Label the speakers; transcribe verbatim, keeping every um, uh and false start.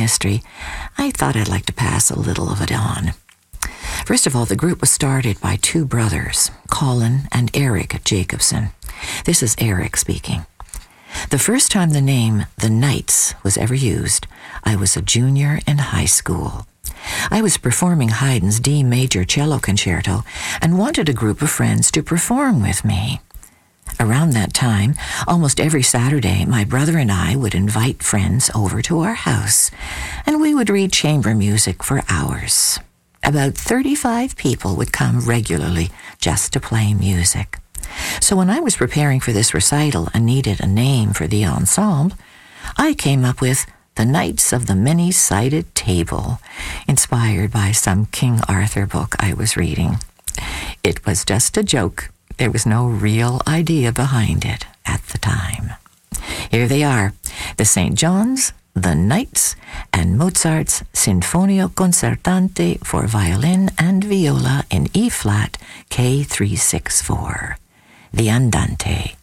Speaker 1: history, I thought I'd like to pass a little of it on. First of all, the group was started by two brothers, Colin and Eric Jacobson. This is Eric speaking. The first time the name The Knights was ever used, I was a junior in high school. I was performing Haydn's D major cello concerto and wanted a group of friends to perform with me. Around that time, almost every Saturday, my brother and I would invite friends over to our house, and we would read chamber music for hours. About thirty-five people would come regularly just to play music. So when I was preparing for this recital and needed a name for the ensemble, I came up with The Knights of the Many-Sided Table, inspired by some King Arthur book I was reading. It was just a joke. There was no real idea behind it at the time. Here they are, the Saint John's, the Knights, and Mozart's Sinfonio Concertante for violin and viola in E-flat K three sixty-four, the Andante.